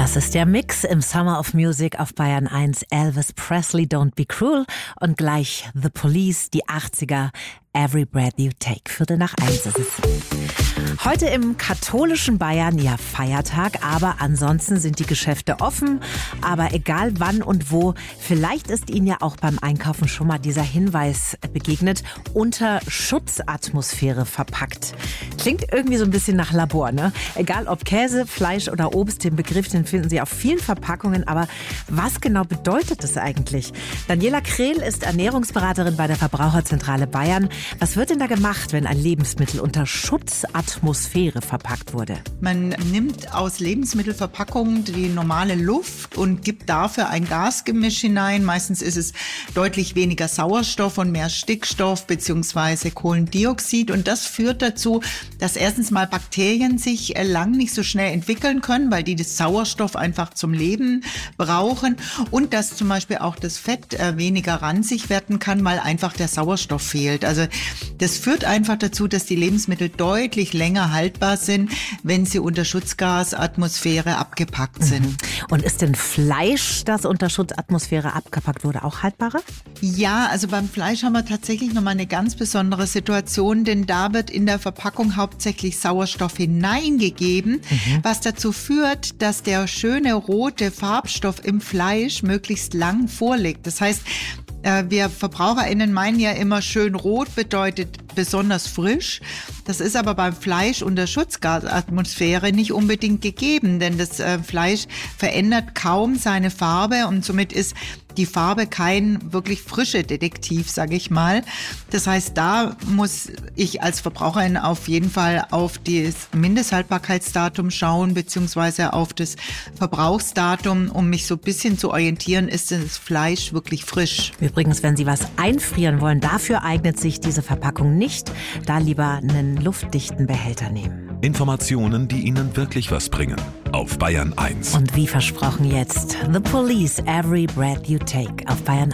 Das ist der Mix im Summer of Music auf Bayern 1. Elvis Presley, Don't Be Cruel und gleich The Police, die 80er, Every Breath You Take. 1:45 ist es. Heute im katholischen Bayern ja Feiertag, aber ansonsten sind die Geschäfte offen. Aber egal wann und wo, vielleicht ist Ihnen ja auch beim Einkaufen schon mal dieser Hinweis begegnet: unter Schutzatmosphäre verpackt. Klingt irgendwie so ein bisschen nach Labor, ne? Egal ob Käse, Fleisch oder Obst, den Begriff, den finden Sie auf vielen Verpackungen. Aber was genau bedeutet das eigentlich? Daniela Krehl ist Ernährungsberaterin bei der Verbraucherzentrale Bayern. Was wird denn da gemacht, wenn ein Lebensmittel unter Schutzatmosphäre verpackt wurde? Man nimmt aus Lebensmittelverpackungen die normale Luft und gibt dafür ein Gasgemisch hinein. Meistens ist es deutlich weniger Sauerstoff und mehr Stickstoff bzw. Kohlendioxid. Und das führt dazu, dass erstens mal Bakterien sich lang nicht so schnell entwickeln können, weil die das Sauerstoff einfach zum Leben brauchen. Und dass zum Beispiel auch das Fett weniger ranzig werden kann, weil einfach der Sauerstoff fehlt. Also das führt einfach dazu, dass die Lebensmittel deutlich länger haltbar sind, wenn sie unter Schutzgasatmosphäre abgepackt sind. Und ist denn Fleisch, das unter Schutzatmosphäre abgepackt wurde, auch haltbarer? Ja, also beim Fleisch haben wir tatsächlich nochmal eine ganz besondere Situation, denn da wird in der Verpackung hauptsächlich Sauerstoff hineingegeben, was dazu führt, dass der schöne rote Farbstoff im Fleisch möglichst lang vorliegt. Das heißt, wir VerbraucherInnen meinen ja immer, schön rot bedeutet besonders frisch. Das ist aber beim Fleisch unter Schutzgasatmosphäre nicht unbedingt gegeben, denn das Fleisch verändert kaum seine Farbe und somit ist die Farbe kein wirklich frische Detektiv, sage ich mal. Das heißt, da muss ich als Verbraucherin auf jeden Fall auf das Mindesthaltbarkeitsdatum schauen, beziehungsweise auf das Verbrauchsdatum, um mich so ein bisschen zu orientieren, ist das Fleisch wirklich frisch. Übrigens, wenn Sie was einfrieren wollen, dafür eignet sich diese Verpackung nicht. Da lieber einen luftdichten Behälter nehmen. Informationen, die Ihnen wirklich was bringen. Auf Bayern 1. Und wie versprochen jetzt, The Police, Every Breath You Take auf Bayern 1.